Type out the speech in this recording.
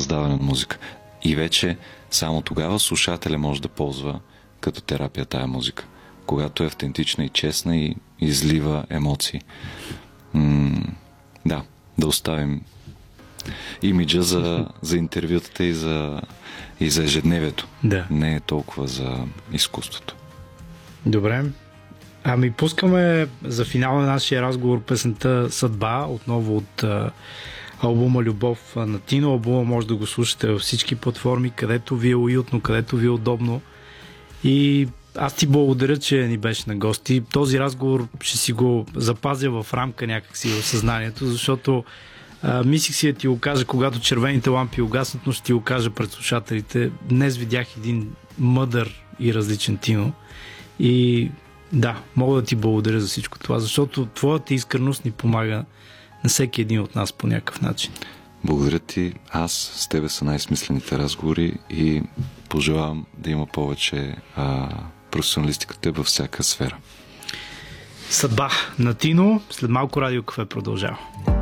създаване на музика. И вече само тогава слушателя може да ползва като терапия тая музика, когато е автентична и честна и излива емоции. Да оставим имиджа за интервютата и за ежедневието. Да. Не е толкова за изкуството. Добре. Ами пускаме за финал на нашия разговор песента "Съдба", отново от албума "Любов" на Тино. Албума може да го слушате във всички платформи, където ви е уютно, където ви е удобно. И аз ти благодаря, че ни беше на гости. Този разговор ще си го запазя в рамка някакси в съзнанието, защото мислих си да ти го кажа, когато червените лампи угаснат, но ще ти го кажа пред слушателите. Днес видях един мъдър и различен Тино. И да, мога да ти благодаря за всичко това, защото твоята искреност ни помага на всеки един от нас по някакъв начин. Благодаря ти. Аз с тебе са най-смислените разговори и пожелавам да има повече професионалистиката във всяка сфера. "Съдба" на Тино. След малко Радио Кафе продължава.